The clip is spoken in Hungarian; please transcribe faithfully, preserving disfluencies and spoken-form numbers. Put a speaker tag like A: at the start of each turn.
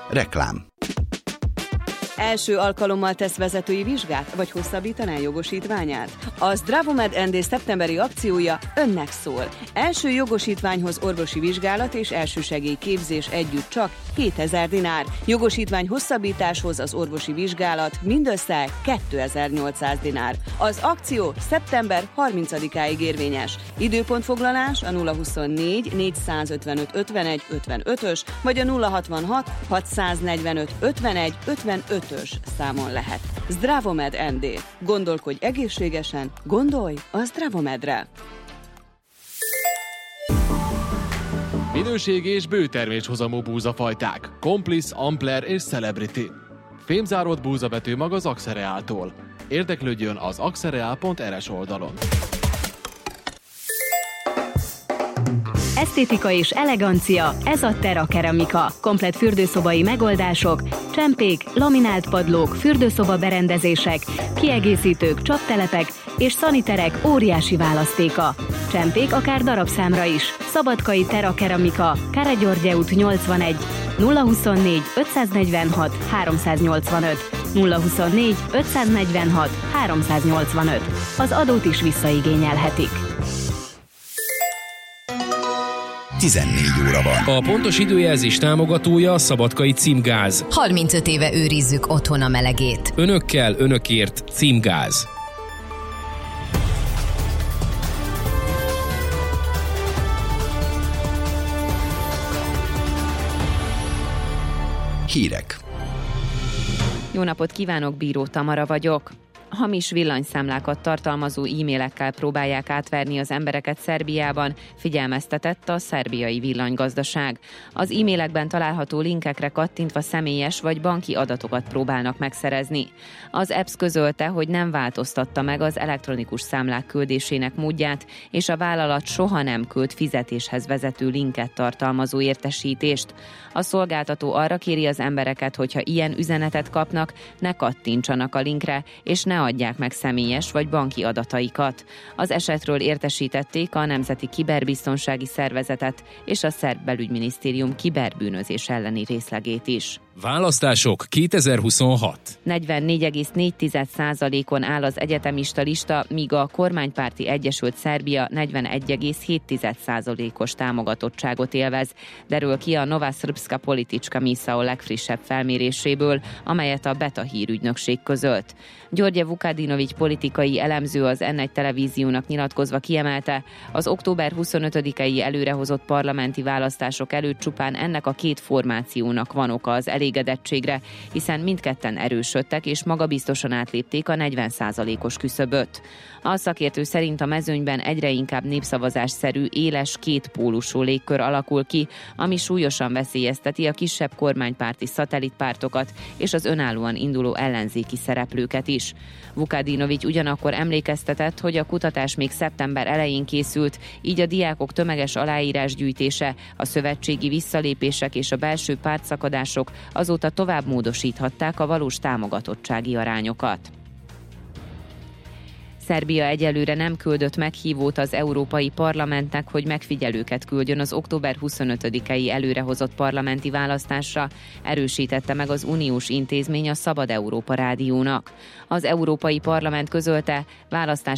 A: Reklám.
B: Első alkalommal tesz vezetői vizsgát, vagy hosszabbítaná jogosítványát? A Zdravomed en dé szeptemberi akciója önnek szól. Első jogosítványhoz orvosi vizsgálat és elsősegély képzés együtt csak hétezer dinár. Jogosítvány hosszabbításhoz az orvosi vizsgálat mindössze kétezer-nyolcszáz dinár. Az akció szeptember harmincadikáig érvényes. Időpontfoglalás a nulla huszonnégy négyszázötvenöt ötvenegy ötvenötös vagy a nulla hatvanhat hatszáznegyvenöt ötvenegy ötvenötös számon lehet. Zdravomed en dé. Gondolkodj egészségesen, gondolj a Zdravomedre!
C: Minőség és bőterméshozamú búzafajták. Complice, Ampler és Celebrity. Fémzáródott búzabetű mag az Axereáltól. Érdeklődjön az axereál pont er es oldalon.
D: Esztétika és elegancia, ez a Terra Keramika. Komplett fürdőszobai megoldások, csempék, laminált padlók, fürdőszoba berendezések, kiegészítők, csaptelepek és szaniterek óriási választéka. Csempék akár darabszámra is. Szabadkai Terra Keramika, Káregyörgye út nyolcvanegy, nulla huszonnégy ötszáznegyvenhat háromszáznyolcvanöt, nulla huszonnégy ötszáznegyvenhat háromszáznyolcvanöt. Az adót is visszaigényelhetik.
A: tizennégy óra van.
E: A pontos időjelzés támogatója a Szabadkai Címgáz.
F: harmincöt éve őrizzük otthon a melegét.
E: Önökkel, önökért Címgáz.
A: Hírek.
G: Jó napot kívánok, Bíró Tamara vagyok. Hamis villanyszámlákat tartalmazó e-mailekkel próbálják átverni az embereket Szerbiában, figyelmeztetett a szerbiai villanygazdaság. Az e-mailekben található linkekre kattintva személyes vagy banki adatokat próbálnak megszerezni. Az é pé es közölte, hogy nem változtatta meg az elektronikus számlák küldésének módját, és a vállalat soha nem küld fizetéshez vezető linket tartalmazó értesítést. A szolgáltató arra kéri az embereket, hogyha ilyen üzenetet kapnak, ne kattintsanak a linkre, és ne adják meg személyes vagy banki adataikat. Az esetről értesítették a Nemzeti Kiberbiztonsági Szervezetet és a szerb belügyminisztérium kiberbűnözés elleni részlegét is.
E: Választások kétezer-huszonhat.
G: negyvennégy egész négy százalékon áll az egyetemista lista, míg a kormánypárti Egyesült Szerbia negyvenegy egész hét százalékos támogatottságot élvez, derül ki a Nova Srpska Politička Misao legfrissebb felméréséből, amelyet a Beta hírügynökség közölt. Đorđe Vukadinović politikai elemző az en egy televíziónak nyilatkozva kiemelte, az október huszonötödikei előrehozott parlamenti választások előtt csupán ennek a két formációnak van oka az elégedettségre, hiszen mindketten erősödtek és magabiztosan átlépték a negyven százalékos küszöböt. A szakértő szerint a mezőnyben egyre inkább népszavazásszerű, éles, kétpólusú légkör alakul ki, ami súlyosan veszélyezteti a kisebb kormánypárti szatellitpártokat és az önállóan induló ellenzéki szereplőket is. Vukadinović ugyanakkor emlékeztetett, hogy a kutatás még szeptember elején készült, így a diákok tömeges aláírásgyűjtése, a szövetségi visszalépések és a belső pártszakadások azóta tovább módosíthatták a valós támogatottsági arányokat. Szerbia egyelőre nem küldött meghívót az Európai Parlamentnek, hogy megfigyelőket küldjön az október huszonötödikei előrehozott parlamenti választásra, erősítette meg az uniós intézmény a Szabad Európa rádiónak. Az Európai Parlament közölte, választási